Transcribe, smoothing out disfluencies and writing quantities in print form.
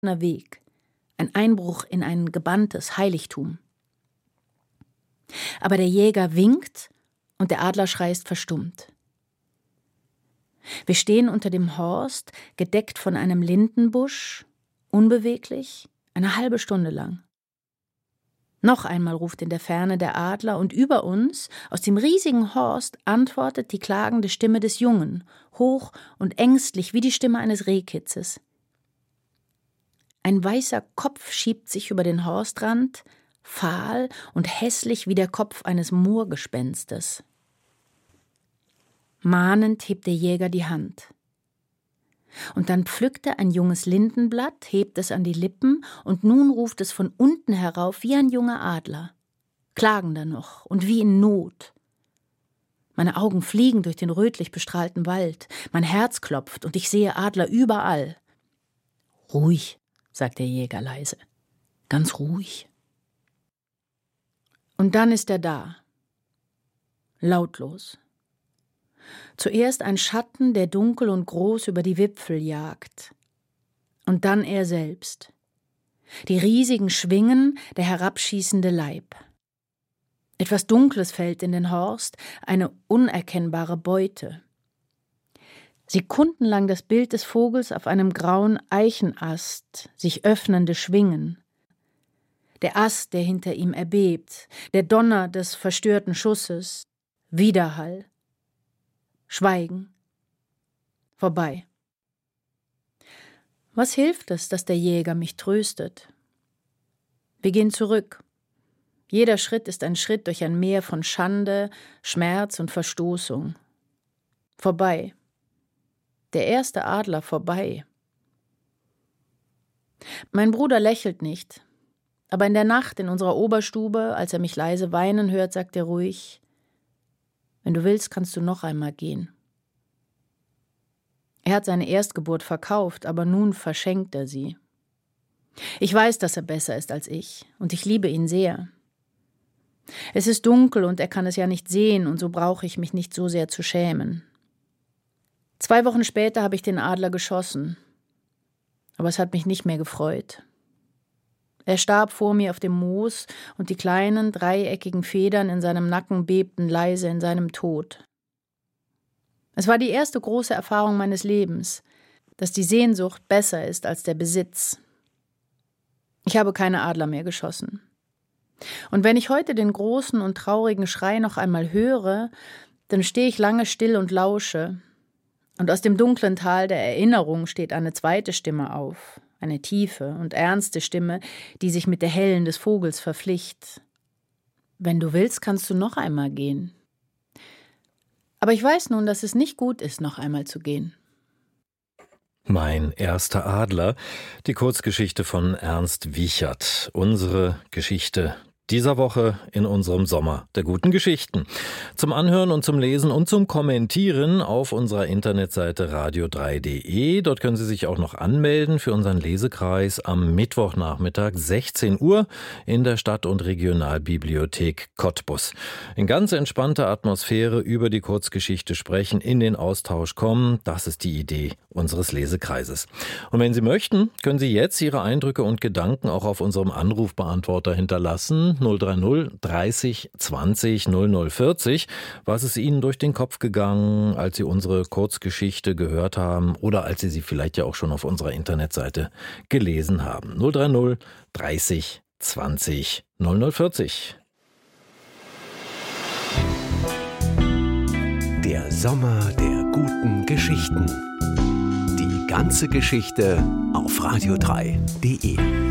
Weg, ein Einbruch in ein gebanntes Heiligtum. Aber der Jäger winkt und der Adlerschrei ist verstummt. Wir stehen unter dem Horst, gedeckt von einem Lindenbusch, unbeweglich, eine halbe Stunde lang. Noch einmal ruft in der Ferne der Adler und über uns, aus dem riesigen Horst, antwortet die klagende Stimme des Jungen, hoch und ängstlich wie die Stimme eines Rehkitzes. Ein weißer Kopf schiebt sich über den Horstrand, fahl und hässlich wie der Kopf eines Moorgespenstes. Mahnend hebt der Jäger die Hand. Und dann pflückt er ein junges Lindenblatt, hebt es an die Lippen und nun ruft es von unten herauf wie ein junger Adler, klagender noch und wie in Not. Meine Augen fliegen durch den rötlich bestrahlten Wald, mein Herz klopft und ich sehe Adler überall. Ruhig, sagt der Jäger leise, ganz ruhig. Und dann ist er da, lautlos. Zuerst ein Schatten, der dunkel und groß über die Wipfel jagt. Und dann er selbst. Die riesigen Schwingen, der herabschießende Leib. Etwas Dunkles fällt in den Horst, eine unerkennbare Beute. Sekundenlang das Bild des Vogels auf einem grauen Eichenast, sich öffnende Schwingen. Der Ast, der hinter ihm erbebt, der Donner des verstörten Schusses, Widerhall. Schweigen. Vorbei. Was hilft es, dass der Jäger mich tröstet? Wir gehen zurück. Jeder Schritt ist ein Schritt durch ein Meer von Schande, Schmerz und Verstoßung. Vorbei. Der erste Adler vorbei. Mein Bruder lächelt nicht, aber in der Nacht in unserer Oberstube, als er mich leise weinen hört, sagt er ruhig: Wenn du willst, kannst du noch einmal gehen. Er hat seine Erstgeburt verkauft, aber nun verschenkt er sie. Ich weiß, dass er besser ist als ich, und ich liebe ihn sehr. Es ist dunkel und er kann es ja nicht sehen, und so brauche ich mich nicht so sehr zu schämen. 2 Wochen später habe ich den Adler geschossen, aber es hat mich nicht mehr gefreut. Er starb vor mir auf dem Moos und die kleinen, dreieckigen Federn in seinem Nacken bebten leise in seinem Tod. Es war die erste große Erfahrung meines Lebens, dass die Sehnsucht besser ist als der Besitz. Ich habe keine Adler mehr geschossen. Und wenn ich heute den großen und traurigen Schrei noch einmal höre, dann stehe ich lange still und lausche. Und aus dem dunklen Tal der Erinnerung steht eine zweite Stimme auf. Eine tiefe und ernste Stimme, die sich mit der hellen des Vogels verpflicht. Wenn du willst, kannst du noch einmal gehen. Aber ich weiß nun, dass es nicht gut ist, noch einmal zu gehen. Mein erster Adler, die Kurzgeschichte von Ernst Wiechert. Unsere Geschichte dieser Woche in unserem Sommer der guten Geschichten. Zum Anhören und zum Lesen und zum Kommentieren auf unserer Internetseite radio3.de. Dort können Sie sich auch noch anmelden für unseren Lesekreis am Mittwochnachmittag 16 Uhr in der Stadt- und Regionalbibliothek Cottbus. In ganz entspannter Atmosphäre über die Kurzgeschichte sprechen, in den Austausch kommen. Das ist die Idee unseres Lesekreises. Und wenn Sie möchten, können Sie jetzt Ihre Eindrücke und Gedanken auch auf unserem Anrufbeantworter hinterlassen. 030 30 20 0040. Was ist Ihnen durch den Kopf gegangen, als Sie unsere Kurzgeschichte gehört haben oder als Sie sie vielleicht ja auch schon auf unserer Internetseite gelesen haben? 030 30 20 0040. Der Sommer der guten Geschichten. Die ganze Geschichte auf radio3.de.